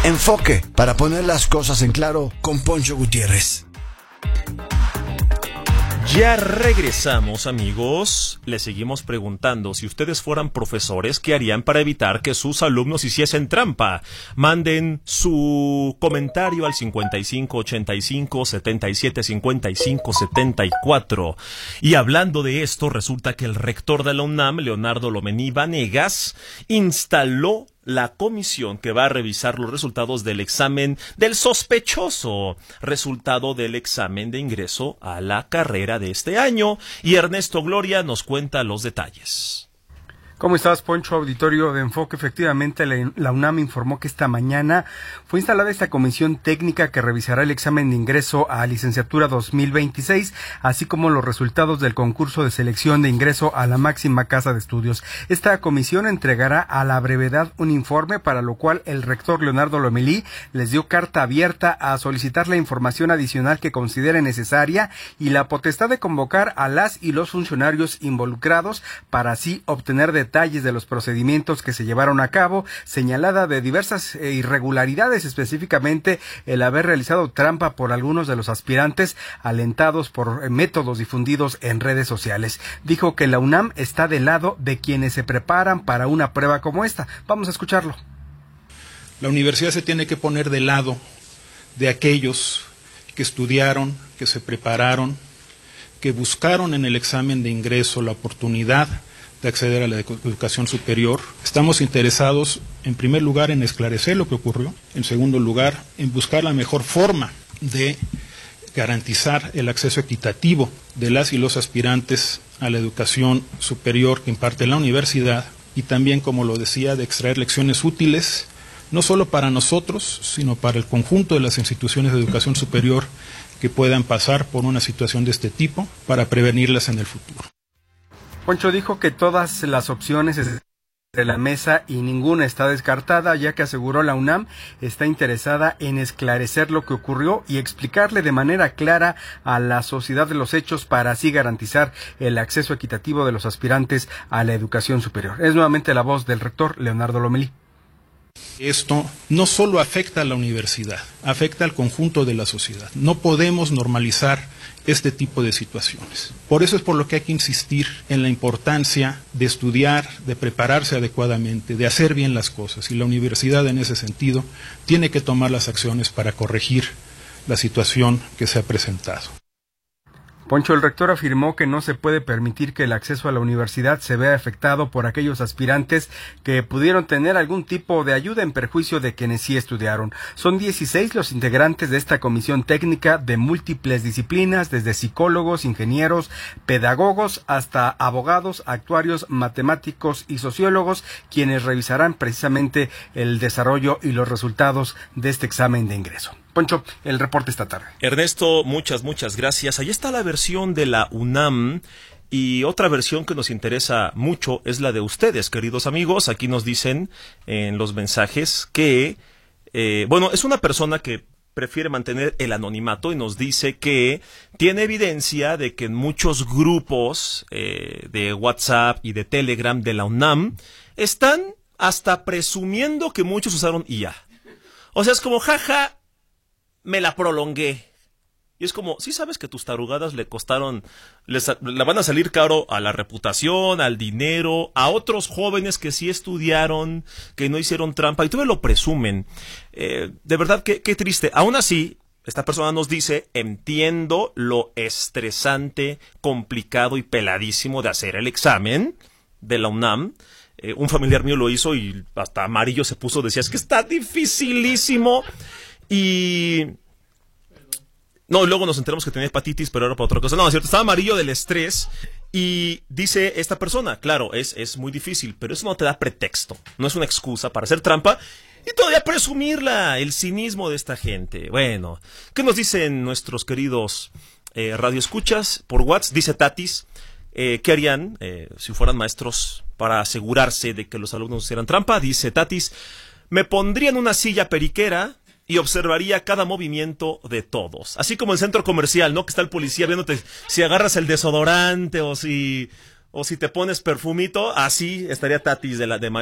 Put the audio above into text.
Enfoque, para poner las cosas en claro, con Poncho Gutiérrez. Ya regresamos, amigos. Les seguimos preguntando, si ustedes fueran profesores, ¿qué harían para evitar que sus alumnos hiciesen trampa? Manden su comentario al 5585-7755-74. Y hablando de esto, resulta que el rector de la UNAM, Leonardo Lomelí Vanegas, instaló la comisión que va a revisar los resultados del examen del sospechoso resultado del examen de ingreso a la carrera de este año. Y Ernesto Gloria nos cuenta los detalles. ¿Cómo estás, Poncho? Auditorio de Enfoque. Efectivamente, la UNAM informó que esta mañana fue instalada esta comisión técnica que revisará el examen de ingreso a licenciatura 2026, así como los resultados del concurso de selección de ingreso a la máxima casa de estudios. Esta comisión entregará a la brevedad un informe, para lo cual el rector Leonardo Lomelí les dio carta abierta a solicitar la información adicional que considere necesaria y la potestad de convocar a las y los funcionarios involucrados para así obtener detalles de los procedimientos que se llevaron a cabo, señalada de diversas irregularidades, específicamente el haber realizado trampa por algunos de los aspirantes, alentados por métodos difundidos en redes sociales. Dijo que la UNAM está del lado de quienes se preparan para una prueba como esta. Vamos a escucharlo. La universidad se tiene que poner del lado de aquellos que estudiaron, que se prepararon, que buscaron en el examen de ingreso la oportunidad de acceder a la educación superior. Estamos interesados, en primer lugar, en esclarecer lo que ocurrió, en segundo lugar, en buscar la mejor forma de garantizar el acceso equitativo de las y los aspirantes a la educación superior que imparte la universidad, y también, como lo decía, de extraer lecciones útiles, no solo para nosotros, sino para el conjunto de las instituciones de educación superior que puedan pasar por una situación de este tipo, para prevenirlas en el futuro. Poncho dijo que todas las opciones están sobre la mesa y ninguna está descartada, ya que aseguró la UNAM está interesada en esclarecer lo que ocurrió y explicarle de manera clara a la sociedad de los hechos, para así garantizar el acceso equitativo de los aspirantes a la educación superior. Es nuevamente la voz del rector Leonardo Lomelí. Esto no solo afecta a la universidad, afecta al conjunto de la sociedad. No podemos normalizar este tipo de situaciones. Por eso es por lo que hay que insistir en la importancia de estudiar, de prepararse adecuadamente, de hacer bien las cosas. Y la universidad, en ese sentido, tiene que tomar las acciones para corregir la situación que se ha presentado. Poncho, el rector afirmó que no se puede permitir que el acceso a la universidad se vea afectado por aquellos aspirantes que pudieron tener algún tipo de ayuda en perjuicio de quienes sí estudiaron. Son 16 los integrantes de esta comisión técnica de múltiples disciplinas, desde psicólogos, ingenieros, pedagogos, hasta abogados, actuarios, matemáticos y sociólogos, quienes revisarán precisamente el desarrollo y los resultados de este examen de ingreso. Poncho, el reporte esta tarde. Ernesto, muchas gracias. Ahí está la versión de la UNAM, y otra versión que nos interesa mucho es la de ustedes, queridos amigos. Aquí nos dicen en los mensajes que, es una persona que prefiere mantener el anonimato y nos dice que tiene evidencia de que en muchos grupos de WhatsApp y de Telegram de la UNAM están hasta presumiendo que muchos usaron IA. O sea, es como, jaja, me la prolongué. Y es como, sí sabes que tus tarugadas le costaron, la van a salir caro a la reputación, al dinero, a otros jóvenes que sí estudiaron, que no hicieron trampa, y todavía lo presumen. De verdad, qué triste. Aún así, esta persona nos dice, entiendo lo estresante, complicado y peladísimo de hacer el examen de la UNAM. Un familiar mío lo hizo y hasta amarillo se puso, decía, es que está dificilísimo. Y no, luego nos enteramos que tenía hepatitis, pero era para otra cosa. No, es cierto, estaba amarillo del estrés. Y dice esta persona, claro, es muy difícil, pero eso no te da pretexto, no es una excusa para hacer trampa y todavía presumirla, el cinismo de esta gente. Bueno, ¿qué nos dicen nuestros queridos radioescuchas por WhatsApp? Dice Tatis, ¿qué harían si fueran maestros para asegurarse de que los alumnos hicieran trampa? Dice Tatis, me pondría en una silla periquera y observaría cada movimiento de todos. Así como en el centro comercial, ¿no? Que está el policía viéndote si agarras el desodorante o si te pones perfumito. Así estaría Tatis de